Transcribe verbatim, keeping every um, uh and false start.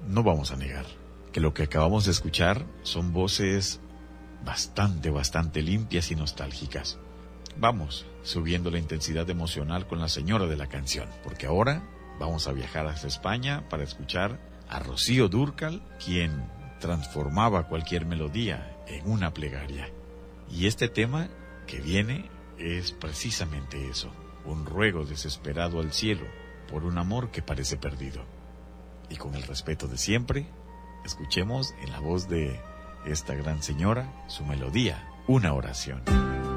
no vamos a negar que lo que acabamos de escuchar son voces bastante, bastante limpias y nostálgicas. Vamos subiendo la intensidad emocional con la señora de la canción, porque ahora vamos a viajar hasta España para escuchar a Rocío Dúrcal, quien transformaba cualquier melodía en una plegaria. Y este tema que viene es precisamente eso, un ruego desesperado al cielo por un amor que parece perdido. Y con el respeto de siempre, escuchemos en la voz de esta gran señora su melodía, una oración.